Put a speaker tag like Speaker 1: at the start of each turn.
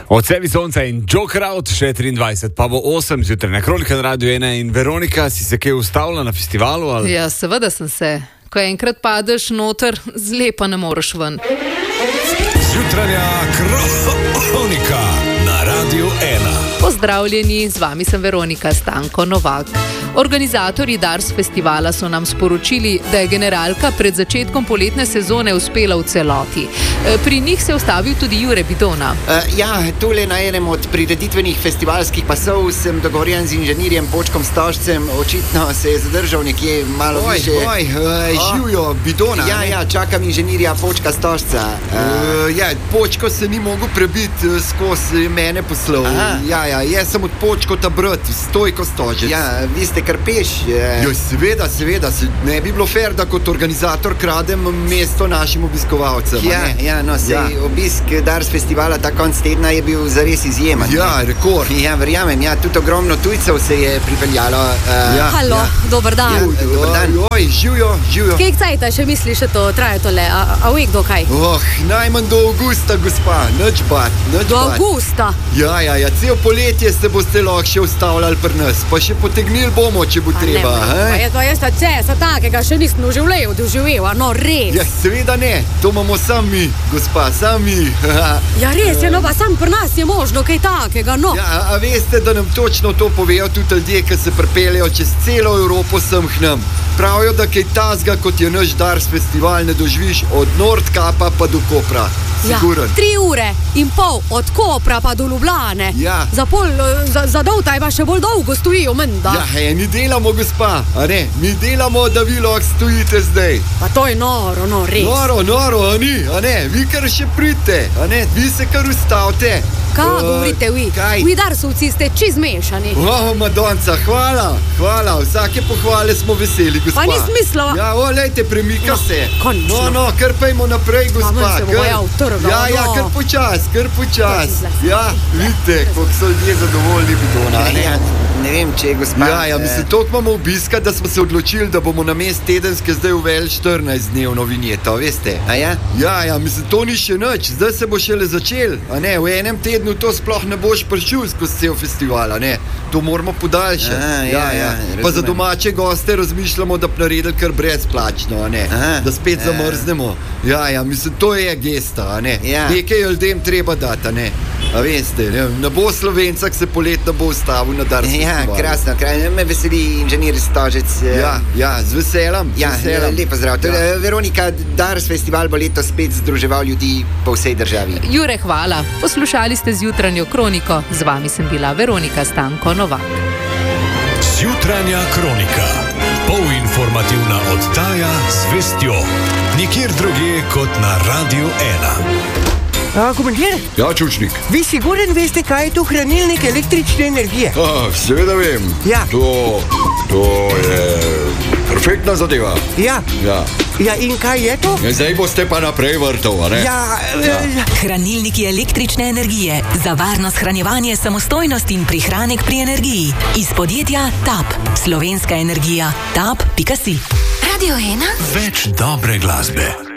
Speaker 1: Od sebi sonca in Joker Out, še 23, pa bo 8 zjutraj na Kronika na Radio 1. In Veronika, si se kaj ustavila na festivalu? Ali?
Speaker 2: Ja, seveda sem se. Ko enkrat padeš noter, zlepa ne moreš ven.
Speaker 3: Zjutranja Kronika na Radio 1.
Speaker 2: Pozdravljeni, z vami sem Veronika Stanko Novak. Organizatorji Dars festivala so nam sporočili, da je generalka pred začetkom poletne sezone uspela v celoti. Pri njih se je ustavil tudi Jure Bidona.
Speaker 4: Tole na enem od prireditvenih festivalskih pasov sem dogovorjen z inženirjem Počkom Stožcem. Očitno se je zadržal nekje malo više.
Speaker 5: Živijo Bidona.
Speaker 4: Čakam inženirja Počka Stožca.
Speaker 5: Počko se ni mogel prebiti skozi mene poslov. Jaz sem od Počko ta brat, Stojko Stožec.
Speaker 4: Vi ste kar peš.
Speaker 5: Seveda, ne bi bilo fair, da kot organizator kradem mesto našim obiskovalcem.
Speaker 4: Obisk Dars festivala ta konc tedna je bil zares izjemen.
Speaker 5: Rekord.
Speaker 4: Verjamem, tudi ogromno tujcev se je pripeljalo.
Speaker 6: Halo, dober dan.
Speaker 4: Dober dan.
Speaker 5: Živijo.
Speaker 6: Kek cajta še misliš, da to traje tole? A uvek do kaj?
Speaker 5: Najmanj do avgusta, gospa. Nič bat.
Speaker 6: Do avgusta?
Speaker 5: Cel poletje se boste lahko še ustavljali pri nas. Pa še potegnili bomo, če bo treba.
Speaker 6: Jaz česa takega še nisem v življenju doživel, res.
Speaker 5: Seveda ne, to imamo sami, gospa, sami.
Speaker 6: Res je, pa sam pri nas je možno kaj takega,
Speaker 5: A veste, da nam točno to povejo tudi ljudje, ki se pripeljejo čez celo Evropo sem k nam. Pravijo, da kaj tazga, kot je naš Dars festival, ne doživiš od Nordkapa pa do Kopra. Siguren.
Speaker 6: 3 ure in pol od Kopra pa do Ljubljane. Za Dovtaj pa še bolj dolgo stojijo, menda.
Speaker 5: Mi delamo, gospa, a ne? Mi delamo, da vi lahko stojite zdaj.
Speaker 6: Pa to je noro, res.
Speaker 5: Noro, a ne? Vi kar še pridite, a ne? Vi se kar ustavite.
Speaker 6: Kaj govorite vi? Vi Darsovci ste čiz mešani.
Speaker 5: Madonca, hvala. Vsake pohvale smo veseli, gospa.
Speaker 6: Pa nisem mislila.
Speaker 5: Lejte, premika se.
Speaker 6: Končno.
Speaker 5: Kar pejmo naprej, gospa. Kar počas. Vidite, koliko so ljudje zadovoljni Bidona.
Speaker 4: Ne vem, če je gospa.
Speaker 5: Mislim, toliko imamo obiska, da smo se odločili, da bomo na mest tedenske zdaj uveli 14-dnevno vinjeto, veste? Mislim, to ni še nič. Zdaj se bo šele začel, a ne? V enem tednu to sploh ne boš prišel skozi cel festival, a ne? To moramo podaljšati. Pa za domače goste razmišljamo, da bi naredili kar brezplačno, a ne? Da spet zamrznemo. Mislim, to je gesta, a ne? Nekaj ljudem treba dati, a ne? A veste, ne bo Slovenca, ki se poletno bo ustavil na Dars festivalu.
Speaker 4: Krasno. Me veseli inženir Stožec.
Speaker 5: Z veseljem.
Speaker 4: Lepo zdrav. Veronika, Dars festival bo letos spet združeval ljudi po vsej državi.
Speaker 2: Jure, hvala. Poslušali ste Zjutranjo Kroniko. Z vami sem bila Veronika Stanko Novak.
Speaker 3: Zjutranja Kronika. Polinformativna oddaja z vestjo. Nikjer drugje kot na Radio 1.
Speaker 7: Komandir?
Speaker 5: Čučnik.
Speaker 7: Vi siguren veste, kaj je to hranilnik električne energije?
Speaker 5: Seveda vem. To je perfektna zadeva.
Speaker 7: In kaj je to?
Speaker 5: Zdaj boste pa naprej vrtov, a ne?
Speaker 8: Hranilniki električne energije. Za varno shranjevanje, samostojnost in prihranek pri energiji. Iz podjetja TAP. Slovenska energija. TAP.si.
Speaker 9: Radio 1.
Speaker 3: Več dobre glasbe.